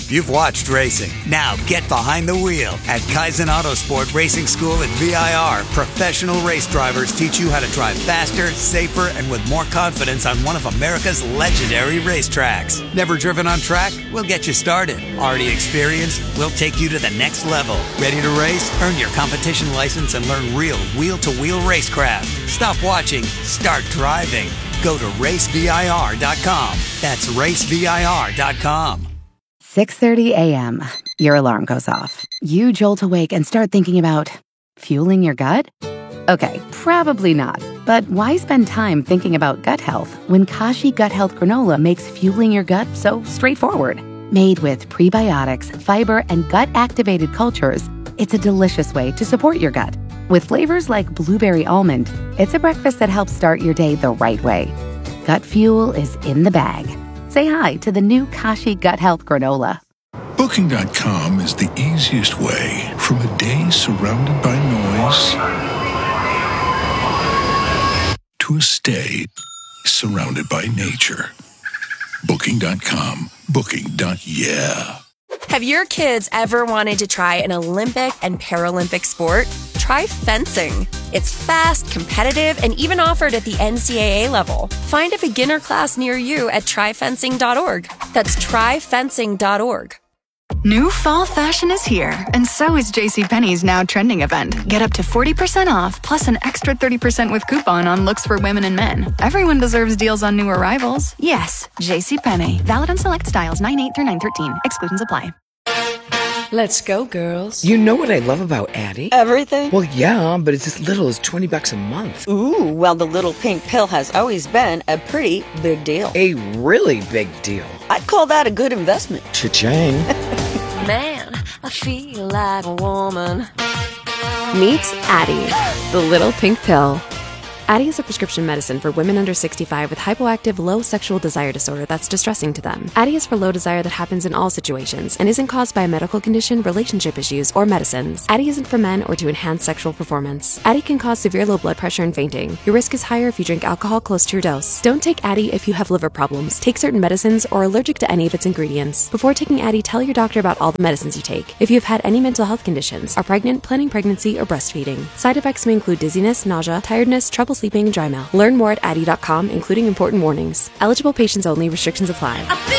You've watched racing. Now get behind the wheel. At Kaizen Autosport Racing School at VIR, professional race drivers teach you how to drive faster, safer, and with more confidence on one of America's legendary racetracks. Never driven on track? We'll get you started. Already experienced? We'll take you to the next level. Ready to race? Earn your competition license and learn real wheel-to-wheel racecraft. Stop watching. Start driving. Go to racevir.com. That's racevir.com. 6:30 a.m. Your alarm goes off. You jolt awake and start thinking about fueling your gut? Okay, probably not. But why spend time thinking about gut health when Kashi Gut Health Granola makes fueling your gut so straightforward? Made with prebiotics, fiber, and gut-activated cultures, it's a delicious way to support your gut. With flavors like blueberry almond, it's a breakfast that helps start your day the right way. Gut fuel is in the bag. Say hi to the new Kashi Gut Health Granola. Booking.com is the easiest way from a day surrounded by noise to a stay surrounded by nature. Booking.com. Booking.yeah. Have your kids ever wanted to try an Olympic and Paralympic sport? Try fencing. It's fast, competitive, and even offered at the NCAA level. Find a beginner class near you at tryfencing.org. That's tryfencing.org. New fall fashion is here, and so is JCPenney's now trending event. Get up to 40% off, plus an extra 30% with coupon on looks for women and men. Everyone deserves deals on new arrivals. Yes, JCPenney. Valid on select styles 9/8 through 9/13. Exclusions apply. Let's go, girls. You know what I love about Addie? Everything? Well, yeah, but it's as little as $20 a month. Ooh, well, the little pink pill has always been a pretty big deal. A really big deal. I'd call that a good investment. Cha-ching. Man, I feel like a woman. Meet Addie, the little pink pill. Addie is a prescription medicine for women under 65 with hypoactive low sexual desire disorder that's distressing to them. Addie is for low desire that happens in all situations and isn't caused by a medical condition, relationship issues, or medicines. Addie isn't for men or to enhance sexual performance. Addie can cause severe low blood pressure and fainting. Your risk is higher if you drink alcohol close to your dose. Don't take Addie if you have liver problems, take certain medicines, or are allergic to any of its ingredients. Before taking Addie, tell your doctor about all the medicines you take. If you have had any mental health conditions, are pregnant, planning pregnancy, or breastfeeding. Side effects may include dizziness, nausea, tiredness, trouble sleeping, and dry mouth. Learn more at Addie.com, including important warnings. Eligible patients only. Restrictions apply.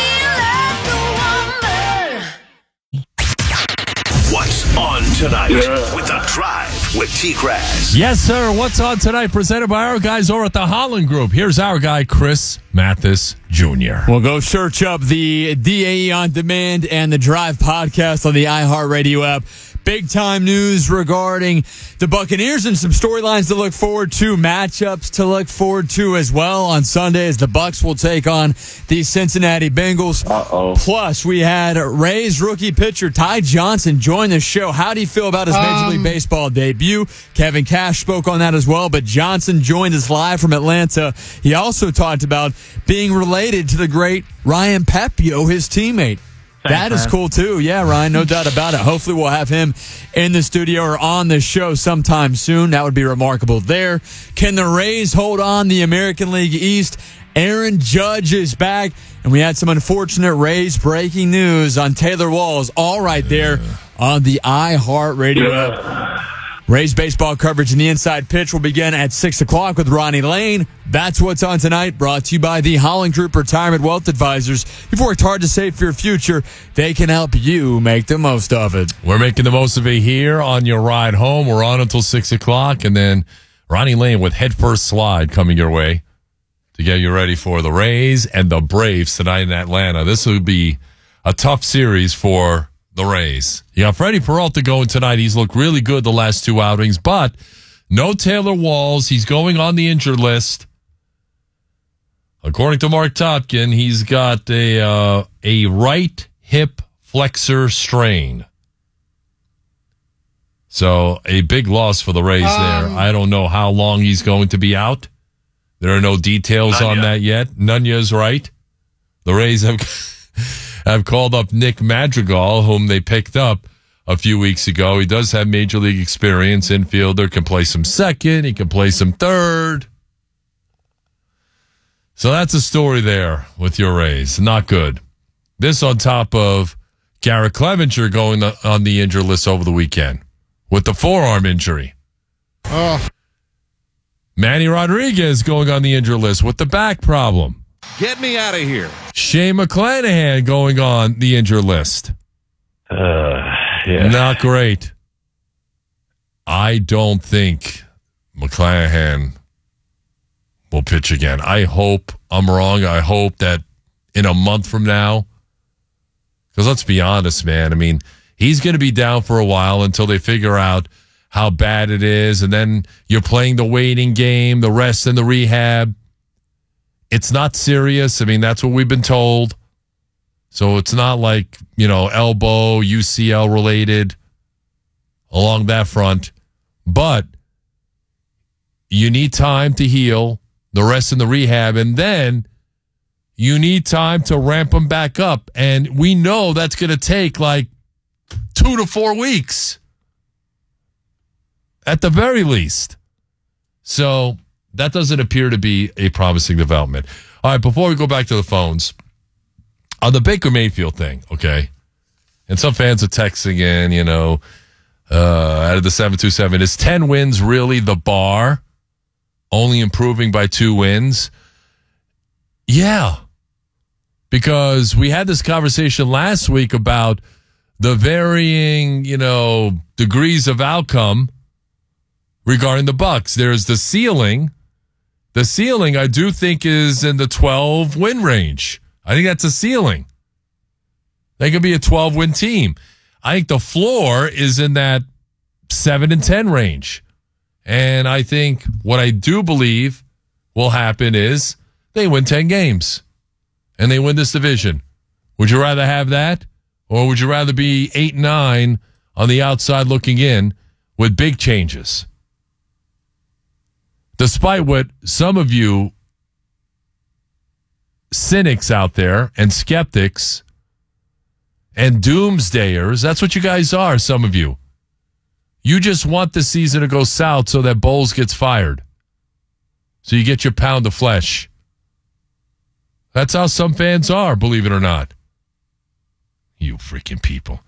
What's on tonight with The Drive with T-Grass? Yes, sir. What's on tonight? Presented by our guys over at the Holland Group. Here's our guy, Chris Mathis Jr. We'll go search up the DAE On Demand and the Drive podcast on the iHeartRadio app. Big time news regarding the Buccaneers and some storylines to look forward to, matchups to look forward to as well on Sunday as the Bucs will take on the Cincinnati Bengals. Plus, we had Rays rookie pitcher Ty Johnson join the show. How do you feel about his Major League Baseball debut? Kevin Cash spoke on that as well, but Johnson joined us live from Atlanta. He also talked about being related to the great Ryan Pepiot, his teammate. That is cool, too. Yeah, Ryan, no doubt about it. Hopefully we'll have him in the studio or on the show sometime soon. That would be remarkable there. Can the Rays hold on the American League East? Aaron Judge is back, and we had some unfortunate Rays breaking news on Taylor Walls, all right there on the iHeartRadio app. Rays baseball coverage in the Inside Pitch will begin at 6 o'clock with Ronnie Lane. That's what's on tonight, brought to you by the Holland Group Retirement Wealth Advisors. You've worked hard to save for your future. They can help you make the most of it. We're making the most of it here on your ride home. We're on until 6 o'clock, and then Ronnie Lane with Head First Slide coming your way to get you ready for the Rays and the Braves tonight in Atlanta. This will be a tough series for the Rays. You got Freddie Peralta going tonight. He's looked really good the last two outings, but no Taylor Walls. He's going on the injured list. According to Mark Topkin, he's got a right hip flexor strain. So a big loss for the Rays there. I don't know how long he's going to be out. There are no details on that yet. Nunez, right? The Rays have called up Nick Madrigal, whom they picked up a few weeks ago. He does have Major League experience, infielder, can play some second, he can play some third. So that's a story there with your Rays. Not good. This on top of Garrett Clevenger going on the injured list over the weekend with the forearm injury. Oh. Manny Rodriguez going on the injured list with the back problem. Get me out of here. Shane McClanahan going on the injured list. Yeah. Not great. I don't think McClanahan will pitch again. I hope I'm wrong. I hope that in a month from now, because let's be honest, man. I mean, he's going to be down for a while until they figure out how bad it is. And then you're playing the waiting game, the rest and the rehab. It's not serious. I mean, that's what we've been told. So it's not like, elbow, UCL related along that front. But you need time to heal, the rest in the rehab, and then you need time to ramp them back up. And we know that's going to take like 2 to 4 weeks at the very least. So that doesn't appear to be a promising development. All right, before we go back to the phones, on the Baker Mayfield thing, okay, and some fans are texting in, out of the 727, is 10 wins really the bar? Only improving by 2 wins? Yeah, because we had this conversation last week about the varying, degrees of outcome regarding the Bucs. There's the ceiling. The ceiling, I do think, is in the 12-win range. I think that's a ceiling. They could be a 12-win team. I think the floor is in that 7-10 range. And I think what I do believe will happen is they win 10 games and they win this division. Would you rather have that, or would you rather be 8-9 on the outside looking in with big changes? Despite what some of you cynics out there and skeptics and doomsdayers, that's what you guys are, some of you. You just want the season to go south so that Bowles gets fired. So you get your pound of flesh. That's how some fans are, believe it or not. You freaking people.